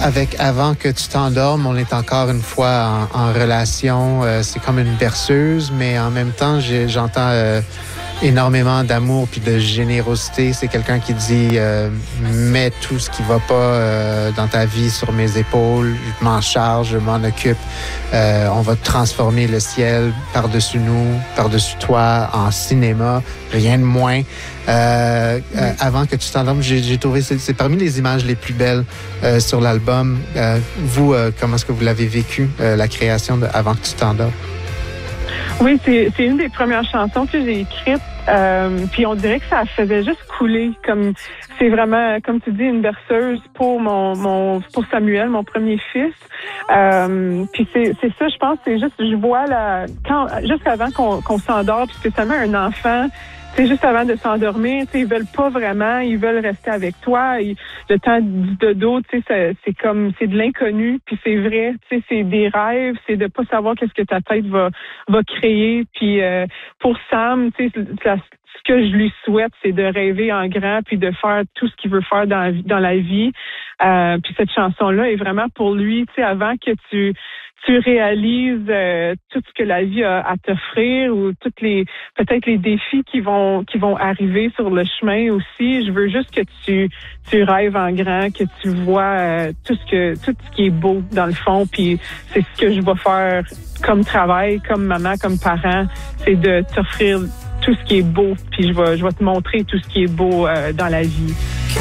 avec Avant que tu t'endormes, on est encore une fois en relation. C'est comme une berceuse, mais en même temps, j'entends énormément d'amour puis de générosité. C'est quelqu'un qui dit mets tout ce qui va pas dans ta vie sur mes épaules, je m'en charge, je m'en occupe. On va transformer le ciel par-dessus nous, par-dessus toi, en cinéma, rien de moins. Avant que tu t'endormes, j'ai trouvé c'est parmi les images les plus belles sur l'album. Vous, comment est-ce que vous l'avez vécu, la création de Avant que tu t'endormes? Oui, c'est une des premières chansons que j'ai écrites. Puis on dirait que ça faisait juste couler. Comme c'est vraiment, comme tu dis, une berceuse pour pour Samuel, mon premier fils. Puis c'est ça, je pense, c'est juste, je vois juste avant qu'on s'endort, puisque Samuel a un enfant. C'est juste avant de s'endormir, ils veulent pas vraiment, ils veulent rester avec toi. Le temps du dodo, c'est comme, c'est de l'inconnu, puis c'est vrai, c'est des rêves, c'est de pas savoir qu'est-ce que ta tête va créer. Puis pour Sam, ce que je lui souhaite, c'est de rêver en grand, puis de faire tout ce qu'il veut faire dans la vie. Puis cette chanson-là est vraiment pour lui, avant que tu réalises tout ce que la vie a à t'offrir ou peut-être les défis qui vont arriver sur le chemin aussi. Je veux juste que tu rêves en grand, que tu vois tout ce qui est beau dans le fond. Puis c'est ce que je vais faire comme travail, comme maman, comme parent, c'est de t'offrir tout ce qui est beau. Puis je vais te montrer tout ce qui est beau dans la vie.